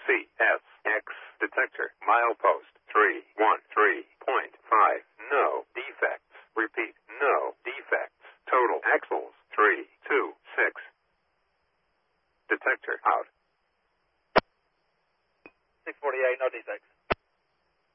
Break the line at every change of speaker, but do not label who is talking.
CSX detector. Milepost 313.5. No defects. Repeat, no defects. Total axles 326. Detector out.
648, no defects.